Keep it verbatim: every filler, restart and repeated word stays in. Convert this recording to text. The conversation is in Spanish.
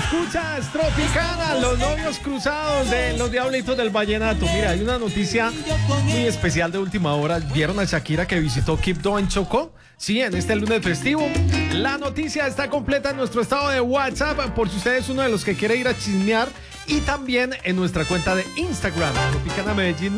Escuchas Tropicana, los novios cruzados de los Diablitos del Vallenato. Mira, hay una noticia muy especial de última hora. ¿Vieron a Shakira que visitó Quibdó en Chocó? Sí, en este lunes festivo. La noticia está completa en nuestro estado de WhatsApp, por si usted es uno de los que quiere ir a chismear, y también en nuestra cuenta de Instagram, Tropicana Medellín.